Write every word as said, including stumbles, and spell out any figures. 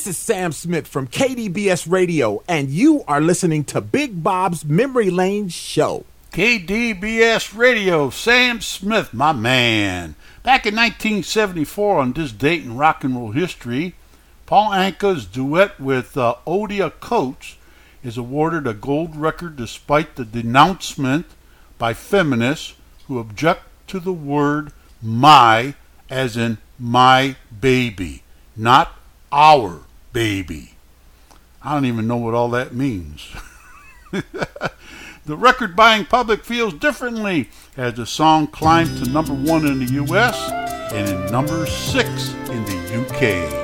This is Sam Smith from K D B S Radio, and you are listening to Big Bob's Memory Lane Show. K D B S Radio, Sam Smith, my man. Back in nineteen seventy-four, on this date in rock and roll history, Paul Anka's duet with uh, Odia Coates is awarded a gold record despite the denouncement by feminists who object to the word my as in my baby, not our baby. I don't even know what all that means. The record-buying public feels differently as the song climbed to number one in the U S and in number six in the U K.